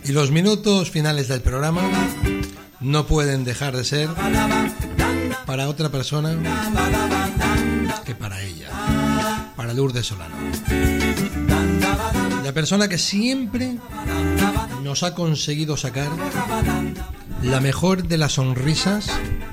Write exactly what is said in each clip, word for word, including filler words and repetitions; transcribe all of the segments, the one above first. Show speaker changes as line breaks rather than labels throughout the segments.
Y los minutos finales del programa no pueden dejar de ser para otra persona que para ella, para Lourdes Solano. La persona que siempre nos ha conseguido sacar la mejor de las sonrisas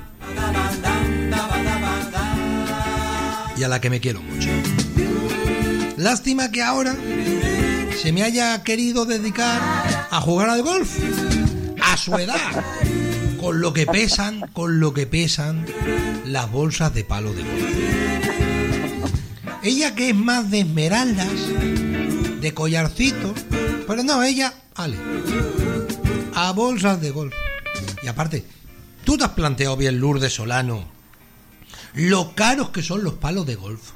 y a la que me quiero mucho. Lástima que ahora se me haya querido dedicar a jugar al golf a su edad, con lo que pesan, con lo que pesan las bolsas de palo de golf. Ella, que es más de esmeraldas, de collarcitos, pero no, ella, vale, a bolsas de golf. Y aparte, ¿tú te has planteado bien, Lourdes Solano, lo caros que son los palos de golf?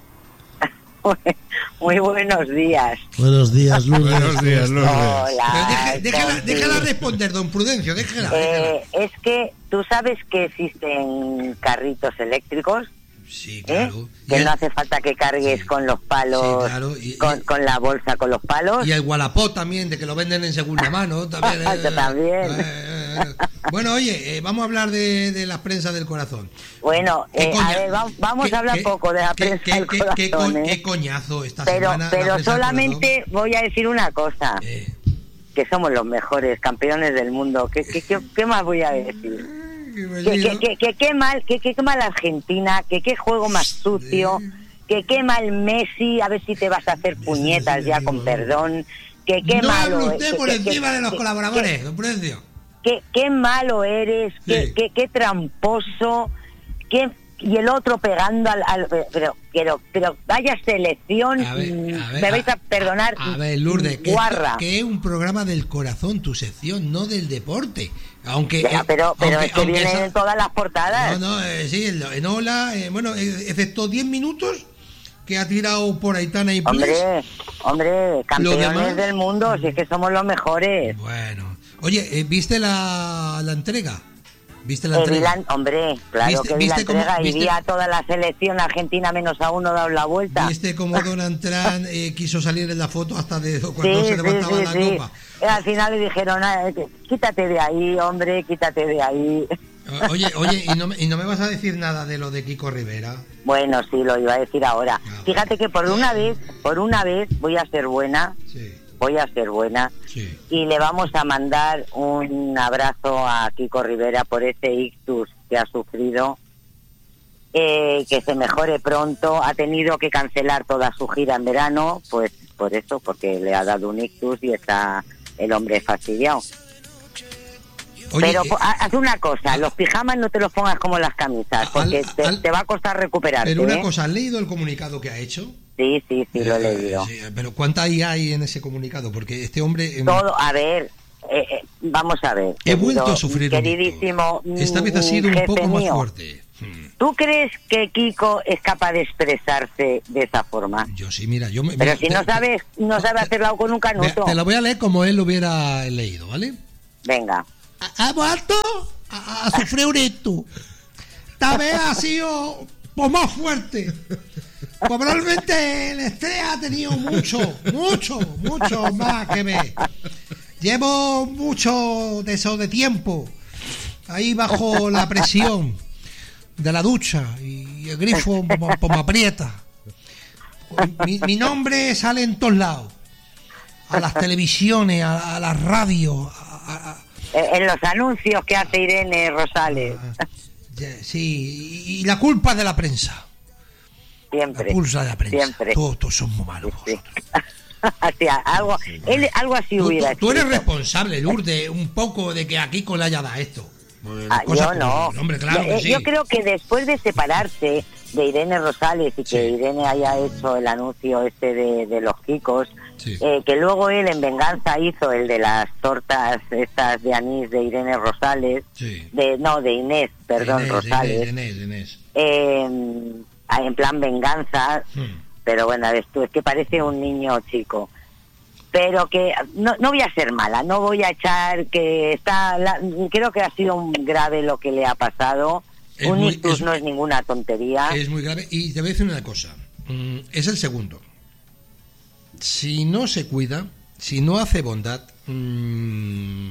Muy buenos días.
Buenos días, Lourdes.
Buenos días, Lourdes.
Hola.
Deje, déjala, déjala responder, don Prudencio, déjela.
Eh, es que tú sabes que existen carritos eléctricos.
Sí, claro.
¿Eh? Que
el,
no hace falta que cargues
sí,
con los palos,
sí, claro. y,
con,
y,
con la bolsa con los palos.
Y el Wallapop también, de que lo venden en segunda mano. También,
eh, también.
Eh, eh, eh. Bueno, oye, eh, vamos a hablar de, de la prensa del corazón.
Bueno, eh, a ver, vamos, vamos
¿Qué,
a hablar
qué,
poco de la
qué,
prensa
qué,
del
qué,
corazón.
Qué, co
¿eh?
qué coñazo esta
pero,
semana.
Pero solamente voy a decir una cosa.
Eh.
Que somos los mejores campeones del mundo. ¿Qué, qué, qué, qué más voy a decir? Que, que, que, que, que mal, que, que, que mal Argentina, que qué juego más sucio, sí. que qué mal Messi, a ver si te vas a hacer puñetas ya con perdón, que qué
no
malo.
No hable usted
que,
por
que,
encima
que,
de los
que,
colaboradores, don Prudencio.
Que qué malo eres, sí. que, que qué tramposo, que y el otro pegando al, al pero pero pero vaya selección,
a ver, a ver,
me vais a perdonar,
a, a ver, Lourdes,
guarra.
Que, que es un programa del corazón, tu sección, no del deporte. Aunque
ya, pero pero
aunque,
es que vienen esa... en todas las portadas.
No, no, eh, sí, en, en Hola, eh, bueno, excepto diez minutos que ha tirado por Aitana y
Hombre, Ples, hombre, campeones demás, del mundo, si es que somos los mejores.
Bueno. Oye, ¿viste la, la entrega? ¿Viste la
eh,
entrega?
La, hombre, claro ¿Viste, que vi la entrega cómo, y vi a toda la selección argentina menos a uno dado la vuelta.
¿Viste cómo Donald Trump eh, quiso salir en la foto hasta de cuando
sí,
se levantaba
sí, sí,
la
sí.
copa?
Eh, al final le dijeron, ah, quítate de ahí, hombre, quítate de ahí.
Oye, oye, ¿y no, me, ¿y no me vas a decir nada de lo de Kiko Rivera?
Bueno, sí, lo iba a decir ahora. Ah, Fíjate que por una vez, por una vez voy a ser buena.
Sí.
Voy a ser buena
sí.
y le vamos a mandar un abrazo a Kiko Rivera por ese ictus que ha sufrido, eh, que se mejore pronto. Ha tenido que cancelar toda su gira en verano, pues por eso, porque le ha dado un ictus y está el hombre fastidiado. Oye, pero eh, haz una cosa, los pijamas no te los pongas como las camisas, porque al, te, al, te va a costar recuperarte.
Pero una
¿eh?
cosa, ¿has leído el comunicado que ha hecho?
Sí, sí, sí, lo he leído.
Sí, pero ¿cuánta I A hay en ese comunicado? Porque este hombre...
Todo, a ver, eh, eh, vamos a ver.
He querido, vuelto a sufrir
queridísimo,
esta vez ha sido un poco más mío. fuerte.
¿Tú crees que Kiko es capaz de expresarse de esa forma?
Yo sí, mira, yo me...
Pero
mira,
si
te,
no sabes, no sabe hacerlo con un canuto.
Te lo voy a leer como él lo hubiera leído, ¿vale?
Venga.
Ha vuelto a, a sufrir un ictus. Esta vez ha sido pues, más fuerte. Probablemente el estrés ha tenido mucho, mucho, mucho más que ver. Llevo mucho de eso de tiempo ahí bajo la presión de la ducha y el grifo pues, me aprieta. Mi, mi nombre sale en todos lados, a las televisiones, a, a las radios, a, a,
en los anuncios que hace Irene Rosales.
Ah, sí, y la culpa es de la prensa.
Siempre.
La pulsa de la prensa.
Siempre.
Todos, todos somos malos.
Sí, sí. Así, algo, él, algo así
tú,
hubiera
tú, tú eres responsable, Lourdes, un poco de que a Kiko le haya dado esto.
Ah, yo no.
Hombre, claro
yo,
que sí.
yo creo que después de separarse de Irene Rosales y que sí. Irene haya hecho el anuncio este de, de los Kikos, sí. eh, que luego él en venganza hizo el de las tortas estas de anís de Irene Rosales,
sí.
de no, de Inés, perdón,
Inés,
Rosales.
Inés, Inés, Inés.
Eh, en plan venganza,
hmm.
pero bueno, esto es que parece un niño chico. Pero que no, no voy a ser mala, no voy a echar que está, la, creo que ha sido un grave lo que le ha pasado. Es un muy, ictus es, no es ninguna tontería.
Es muy grave y te voy a decir una cosa, mm, es el segundo. Si no se cuida, si no hace bondad, mmm,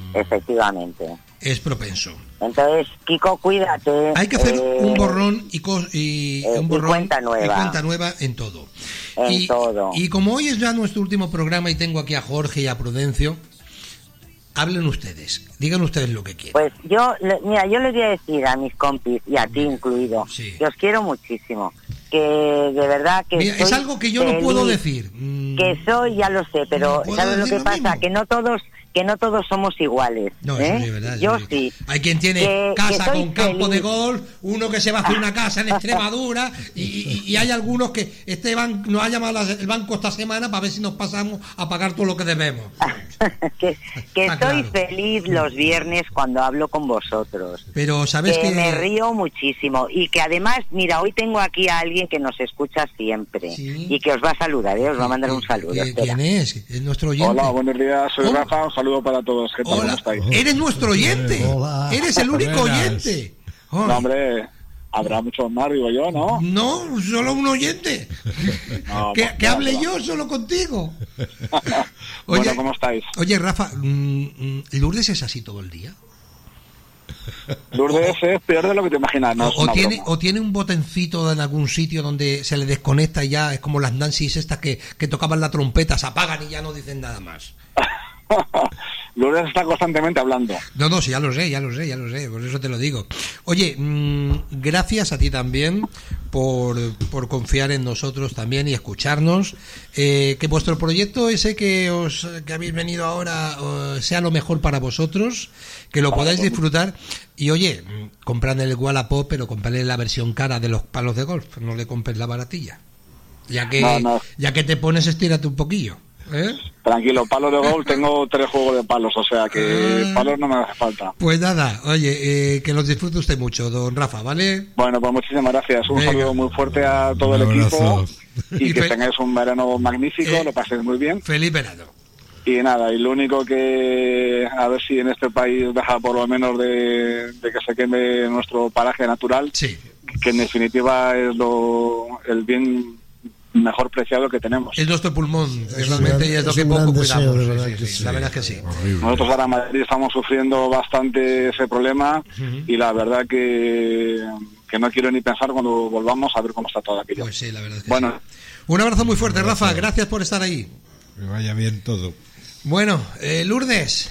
Efectivamente.
Es propenso.
Entonces, Kiko, cuídate.
Hay que hacer
eh,
un borrón y, co- y
eh,
un borrón
y cuenta nueva.
y cuenta nueva en todo.
En
y,
todo.
Y como hoy es ya nuestro último programa y tengo aquí a Jorge y a Prudencio, hablen ustedes, digan ustedes lo que quieran.
Pues yo, le- mira, yo les voy a decir a mis compis, y a ti incluido,
Sí.
que os quiero muchísimo. Que de verdad que
Mira, es
soy
algo que yo no
feliz,
puedo decir. Mm,
Que soy, ya lo sé, pero
No puedo
¿sabes lo
decir
que
lo
pasa?
mismo.
Que no todos que no todos somos iguales.
No,
¿eh?
eso sí, verdad.
Yo
sí.
sí.
Hay quien tiene
Que-
casa
que soy
con campo de
feliz.
golf, uno que se va a hacer una casa en Extremadura y, y- y hay algunos que este ban- nos ha llamado la- el banco esta semana para ver si nos pasamos a pagar todo lo que debemos.
que que
Está
soy
claro.
feliz los viernes cuando hablo con vosotros.
Pero sabes
que
que
me río muchísimo y que además, mira, hoy tengo aquí a alguien que nos escucha siempre
Sí.
y que os va a saludar, ¿eh? Os va a mandar un saludo.
¿Qui-
espera.
¿Quién es? Es nuestro oyente.
Hola, buenos días, soy
¿Cómo?
Rafa, un saludo para todos. ¿Qué tal? ¿Cómo
Hola,
estáis?
eres nuestro oyente.
Hola.
Eres el único
Buenas.
oyente. Ay,
No, hombre, habrá muchos más, digo yo, ¿no?
no, solo un oyente.
No,
que
pues,
que
va,
hable
va.
yo solo contigo.
Bueno, ¿cómo estáis?
Oye, Rafa, mm, mm, ¿Lourdes es así todo el día?
Lourdes es peor de lo que te imaginas, no
o,
es
o
una
tiene
broma.
o tiene un botoncito en algún sitio donde se le desconecta y ya es como las Nancys estas que, que tocaban la trompeta, se apagan y ya no dicen nada más.
Lourdes está constantemente hablando.
No, no, sí, ya lo sé, ya lo sé, ya lo sé, por eso te lo digo. Oye, mmm, gracias a ti también por, por confiar en nosotros también y escucharnos. Eh, que vuestro proyecto ese que os que habéis venido ahora eh, sea lo mejor para vosotros, que lo podáis disfrutar. Y oye, mm, comprad el Wallapop, pero comprad la versión cara de los palos de golf, no le compres la baratilla. Ya que,
No, no.
ya que te pones, estírate un poquillo. ¿Eh?
Tranquilo, palos de golf, tengo tres juegos de palos, o sea que
Ah.
palos no me hace falta.
Pues nada, oye, eh, que los disfrute usted mucho, don Rafa, ¿vale?
Bueno, pues muchísimas gracias. Un
Venga.
saludo muy fuerte a todo
Un
el equipo
abrazo.
y
Y
que
fe-
tengáis un verano magnífico,
Eh.
lo paséis muy bien.
Feliz verano.
Y nada, y lo único que a ver si en este país deja por lo menos de, de que se queme nuestro paraje natural,
Sí,
que en definitiva es lo el bien mejor preciado que tenemos.
es nuestro pulmón,
Es
realmente,
un
y es lo
gran-
que
es un
poco
gran deseo,
cuidamos.
de
Sí,
verdad
sí,
que
sí,
sí.
la verdad es que sí.
Horrible.
Nosotros ahora en Madrid estamos sufriendo bastante ese problema y la verdad que, que no quiero ni pensar cuando volvamos a ver cómo está todo aquello.
Pues sí, la verdad es que
Bueno,
sí. Un abrazo muy fuerte, Rafa, gracias por estar ahí.
Que vaya bien todo.
Bueno, eh, Lourdes.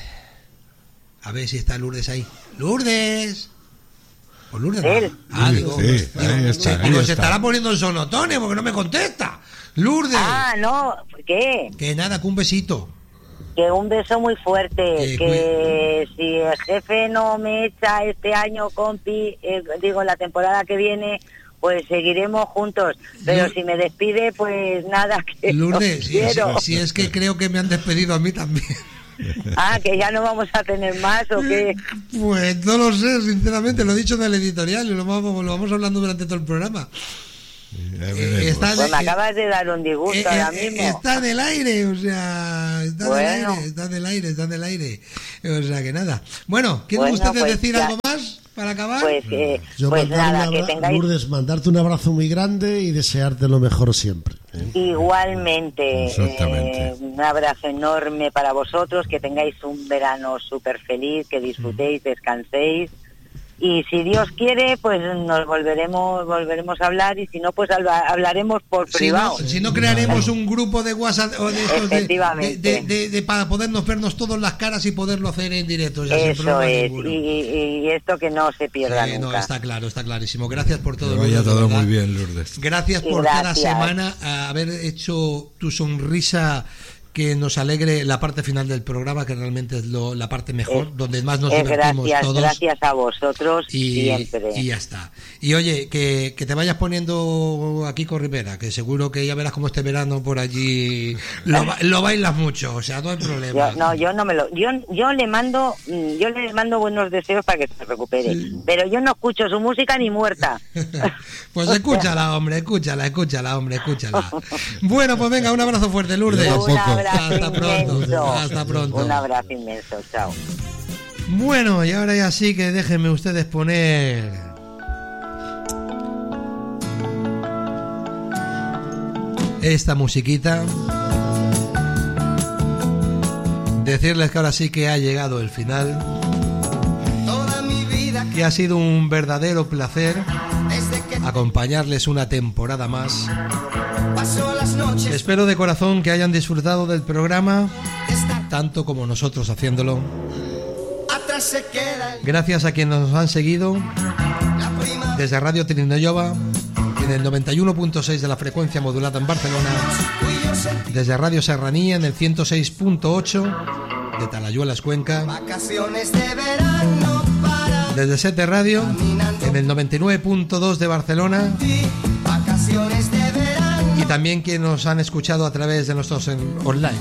A ver si está Lourdes ahí. ¡Lourdes! ¿O Lourdes? no?
Él.
Ah, digo,
Sí,
digo,
ahí está,
digo,
ahí
se
está.
estará poniendo en sonotones porque no me contesta. Lourdes.
Ah, no, ¿qué?
Que nada, que un besito.
Que un beso muy fuerte,
Que
que si el jefe no me echa este año, compi, eh, digo, la temporada que viene, pues seguiremos juntos. Pero
Lour-
si me despide, pues nada, que no
Lourdes, si es,
quiero.
si es que creo que me han despedido a mí también.
Ah, que ya no vamos a tener más o qué.
Pues no lo sé, sinceramente, lo he dicho en el editorial y lo vamos, lo vamos hablando durante todo el programa.
Ya
Eh,
veremos.
está-
Pues me
eh,
acabas de dar un disgusto
Eh,
ahora
eh,
mismo.
está del aire, o sea, está
Bueno.
del aire, está del aire, está del aire. O sea que nada. Bueno, ¿quieren
Bueno,
ustedes
pues
decir
ya-
algo más para acabar?
Pues, eh,
Yo
pues
mandar
nada,
un
que
abra-
tengáis
Lourdes, mandarte un abrazo muy grande y desearte lo mejor siempre. ¿eh?
igualmente
Exactamente.
eh, un abrazo enorme para vosotros, que tengáis un verano súper feliz, que disfrutéis, descanséis. Y si Dios quiere, pues nos volveremos volveremos a hablar, y si no, pues habla- hablaremos por
Si no,
privado.
si no crearemos un grupo de WhatsApp o de estos de,
Efectivamente.
de- de- de- para podernos vernos todos las caras y poderlo hacer en directo. Ya sin
Eso
problema
es,
ninguno.
y, y- y esto que no se pierda
Eh, no,
nunca.
está claro, está clarísimo. Gracias por todo.
Que vaya
Lourdes, de
todo
verdad.
muy bien, Lourdes.
Gracias
Y
por cada
gracias.
semana a haber hecho tu sonrisa que nos alegre la parte final del programa, que realmente es lo, la parte mejor,
Es-
donde más nos
es
divertimos
gracias,
todos.
gracias a vosotros
Y,
siempre.
y ya está. Y oye, que, que te vayas poniendo aquí con Rivera, que seguro que ya verás como este verano por allí lo, ba- lo bailas mucho, o sea, no hay problema.
Yo, no, yo no me lo, yo, yo le mando, mm, yo le mando buenos deseos para que se recupere,
Sí.
pero yo no escucho su música ni muerta.
Pues escúchala, hombre, escúchala, escúchala, hombre, escúchala. Bueno, pues venga, un abrazo fuerte, Lourdes.
Yo
Un
tampoco.
abrazo
Hasta pronto,
inmenso.
hasta pronto.
Un abrazo inmenso, chao.
Bueno, y ahora ya sí que déjenme ustedes poner esta musiquita decirles que ahora sí que ha llegado el final, que ha sido un verdadero placer acompañarles una temporada más. Espero de corazón que hayan disfrutado del programa tanto como nosotros haciéndolo. Gracias a quienes nos han seguido desde Radio Trinidad en el noventa y uno punto seis de la frecuencia modulada en Barcelona, desde Radio Serranía en el ciento seis punto ocho de Talayuelas, Cuenca, desde Sete Radio en el noventa y nueve punto dos de Barcelona, y también quienes nos han escuchado a través de nuestros online,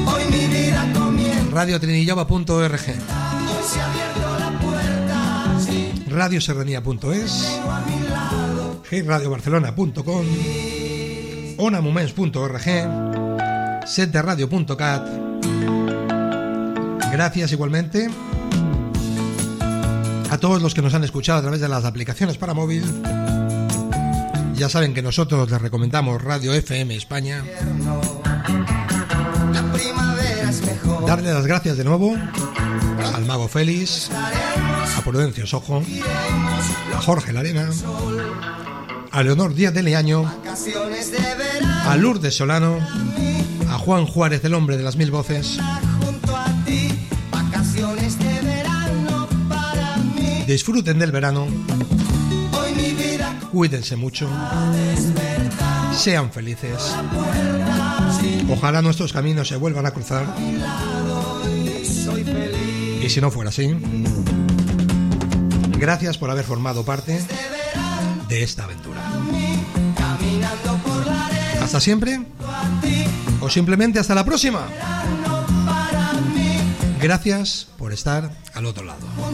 radio trinillova punto org, radio serranía punto es, hey radio barcelona punto com, onamoments punto org, seteradio punto cat. Gracias igualmente a todos los que nos han escuchado a través de las aplicaciones para móvil. Ya saben que nosotros les recomendamos Radio F M España. Darle las gracias de nuevo al Mago Félix, a Prudencio Sojo, a Jorge Larena, a Leonor Díaz de Leaño, a Lourdes Solano, a Juan Juárez, el hombre de las mil voces. Disfruten del verano, cuídense mucho, sean felices. Ojalá nuestros caminos se vuelvan a cruzar. Y si no fuera así, gracias por haber formado parte de esta aventura. Hasta siempre, o simplemente hasta la próxima. Gracias por estar al otro lado.